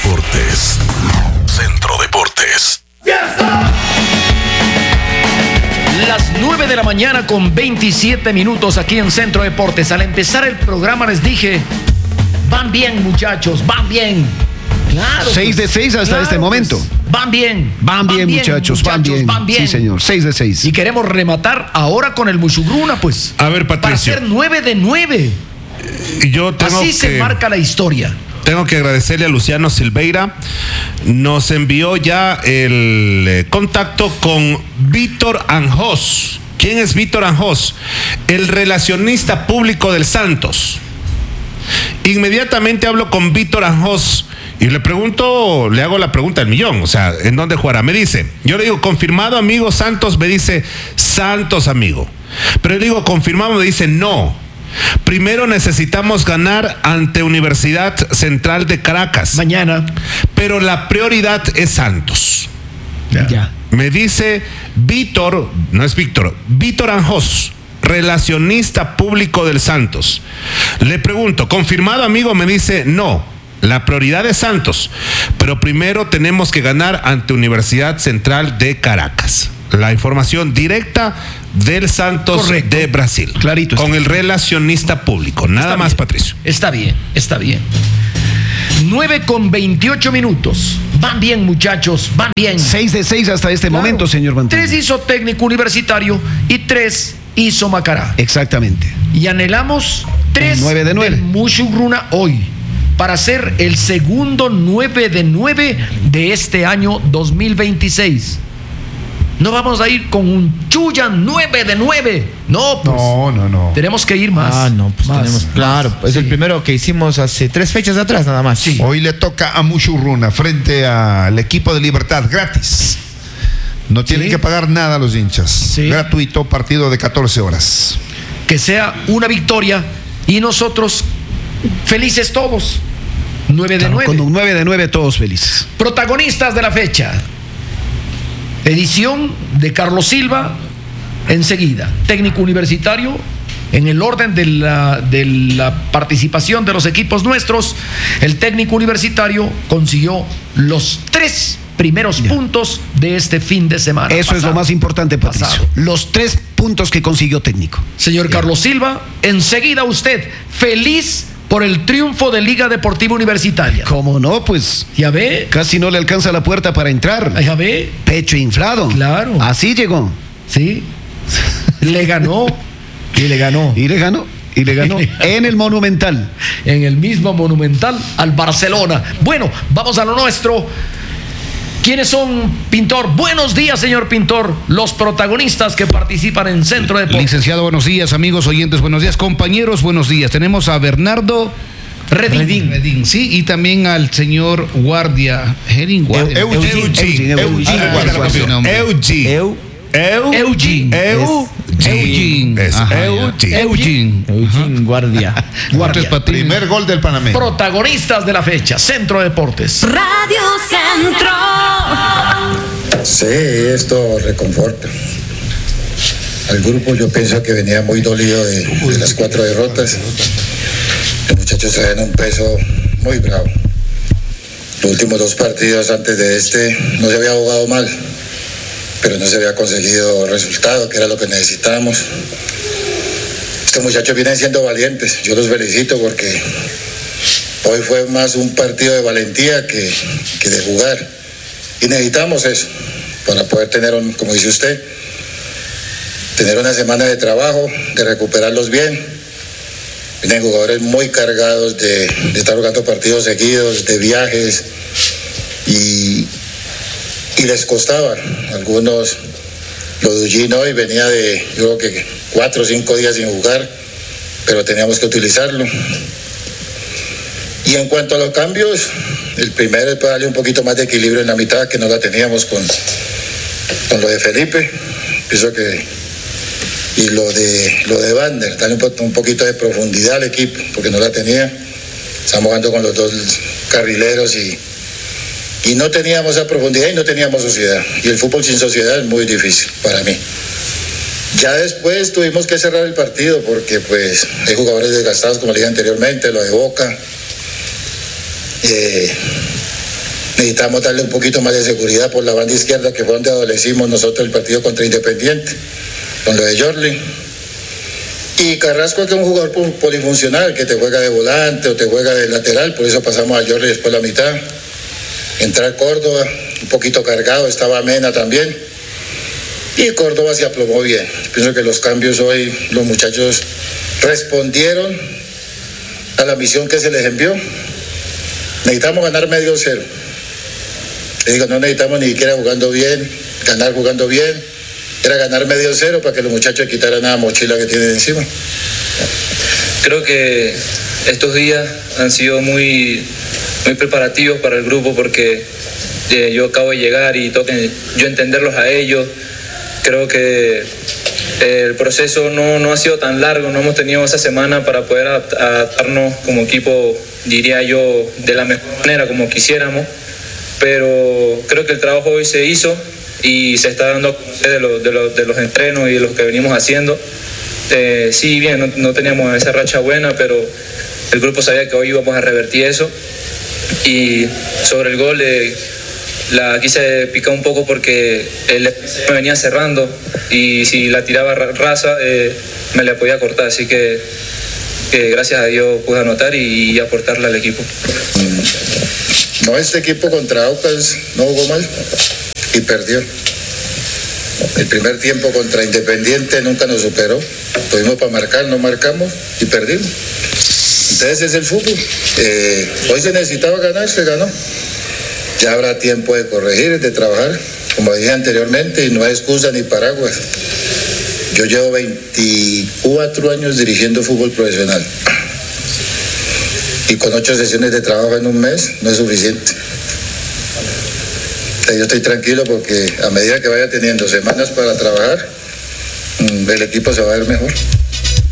Deportes. Centro Deportes. Las 9 de la mañana con 27 minutos aquí en Centro Deportes. Al empezar el programa les dije, van bien muchachos, van bien. Claro. 6 de 6 hasta este momento. Van bien. Van bien, muchachos, van bien. Sí, señor, 6 de 6. Y queremos rematar ahora con el Mushugruna, pues. A ver, Patricio. Para ser 9 de 9. Yo tengo Así se marca la historia. Tengo que agradecerle a Luciano Silveira. Nos envió ya el contacto con Víctor Anjos. ¿Quién es Víctor Anjos? El relacionista público del Santos. Inmediatamente hablo con Víctor Anjos y le hago la pregunta del millón, o sea, ¿en dónde jugará? Me dice, yo le digo, confirmado amigo Santos, me dice, Santos amigo. Pero le digo, confirmado, me dice, no. Primero necesitamos ganar ante Universidad Central de Caracas. Mañana. Pero la prioridad es Santos. Ya. Me dice Víctor, no es Víctor, Víctor Anjos, relacionista público del Santos. Le pregunto, ¿confirmado amigo? Me dice, no, la prioridad es Santos, pero primero tenemos que ganar ante Universidad Central de Caracas. La información directa del Santos. Correcto. De Brasil. Clarito. Con el relacionista público. Nada está más, bien. Patricio. Está bien, está bien. 9 con 28 minutos. Van bien, muchachos, van bien. 6 de 6 hasta este momento, señor Bantel. 3 hizo Técnico Universitario y 3 hizo Macará. Exactamente. Y anhelamos 3 9 de 9. Mushugruna hoy, para ser el segundo 9 de 9 de este año 2026. No vamos a ir con un Chuyan 9 de 9. No, pues. No. Tenemos que ir más. Pues más, tenemos. Claro, más, es sí. el primero que hicimos hace 3 fechas atrás, nada más. Sí. Hoy le toca a Mushugruna frente al equipo de Libertad, gratis. No tienen que pagar nada a los hinchas. Sí. Gratuito, partido de 14 horas. Que sea una victoria y nosotros felices todos. 9 de 9. Con un 9 de 9 todos felices. Protagonistas de la fecha. Edición de Carlos Silva, enseguida. Técnico Universitario, en el orden de la participación de los equipos nuestros, el técnico universitario consiguió los 3 primeros puntos de este fin de semana. Eso es lo más importante, Patricio. Los 3 puntos que consiguió técnico. Señor Carlos Silva, enseguida usted, feliz por el triunfo de Liga Deportiva Universitaria. ¿Cómo no? Pues ya ve. Casi no le alcanza la puerta para entrar. Ya ve. Pecho inflado. Claro. Así llegó. Sí. Le ganó. Y le ganó. Y le ganó. Y le ganó en el Monumental. En el mismo Monumental al Barcelona. Bueno, vamos a lo nuestro. ¿Quiénes son, Pintor? Buenos días, señor Pintor. Los protagonistas que participan en Centro de Deportes. Licenciado, buenos días, amigos oyentes, buenos días, compañeros, buenos días. Tenemos a Bernardo Redín, sí, y también al señor Guardia, Eugene Guardia. Primer gol del panameño. Protagonistas de la fecha, Centro de Deportes. Radio Centro. Sí, esto reconforta. Al grupo yo pienso que venía muy dolido de las 4 derrotas. Los muchachos traen un peso muy bravo. Los últimos 2 partidos antes de este no se había jugado mal, pero no se había conseguido resultado, que era lo que necesitábamos. Estos muchachos vienen siendo valientes, yo los felicito porque hoy fue más un partido de valentía que de jugar. Y necesitamos eso para poder tener, como dice usted, tener una semana de trabajo, de recuperarlos bien. Vienen jugadores muy cargados de estar jugando partidos seguidos, de viajes, y les costaba. Algunos, lo de Eugene hoy venía de, yo creo que 4 o 5 días sin jugar, pero teníamos que utilizarlo. Y en cuanto a los cambios, el primero es para darle un poquito más de equilibrio en la mitad, que no la teníamos con lo de Felipe. Pienso que, y lo de Vander, darle un poquito de profundidad al equipo, porque no la tenía. Estamos jugando con los 2 carrileros y no teníamos esa profundidad y no teníamos sociedad. Y el fútbol sin sociedad es muy difícil para mí. Ya después tuvimos que cerrar el partido porque pues hay jugadores desgastados, como le dije anteriormente, lo de Boca. Necesitamos darle un poquito más de seguridad por la banda izquierda, que fue donde adolecimos nosotros el partido contra Independiente, con lo de Jorlin. Y Carrasco, que es un jugador polifuncional, que te juega de volante o te juega de lateral, por eso pasamos a Jorlin después la mitad. Entrar Córdoba, un poquito cargado, estaba Mena también. Y Córdoba se aplomó bien. Pienso que los cambios hoy, los muchachos respondieron a la misión que se les envió. Necesitamos ganar 1-0. Les digo, no necesitamos ni siquiera jugando bien, ganar jugando bien. Era ganar 1-0 para que los muchachos quitaran la mochila que tienen encima. Creo que estos días han sido muy preparativos para el grupo, porque yo acabo de llegar y tengo que yo entenderlos a ellos. Creo que el proceso no ha sido tan largo, no hemos tenido esa semana para poder adaptarnos como equipo, diría yo, de la mejor manera, como quisiéramos, pero creo que el trabajo hoy se hizo y se está dando a conocer de los entrenos y de los que venimos haciendo. Sí, bien, no teníamos esa racha buena, pero el grupo sabía que hoy íbamos a revertir eso. Y sobre el gol la quise picar un poco porque él me venía cerrando y si la tiraba rasa me la podía cortar, así que gracias a Dios pude anotar y aportarle al equipo. No, este equipo contra Aucas no jugó mal y perdió. El primer tiempo contra Independiente nunca nos superó. Tuvimos para marcar, no marcamos y perdimos. Entonces es el fútbol. Hoy se necesitaba ganar, se ganó. Ya habrá tiempo de corregir, de trabajar, como dije anteriormente, y no hay excusa ni paraguas. Yo llevo 24 años dirigiendo fútbol profesional. Y con 8 sesiones de trabajo en un mes no es suficiente. Yo estoy tranquilo porque a medida que vaya teniendo semanas para trabajar, el equipo se va a ver mejor.